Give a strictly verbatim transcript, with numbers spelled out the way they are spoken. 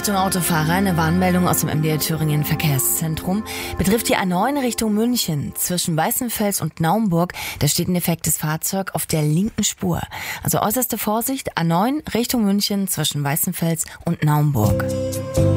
Achtung Autofahrer, eine Warnmeldung aus dem M D R Thüringen Verkehrszentrum. Betrifft die A neun Richtung München zwischen Weißenfels und Naumburg. Da steht ein defektes Fahrzeug auf der linken Spur. Also äußerste Vorsicht, A neun Richtung München zwischen Weißenfels und Naumburg.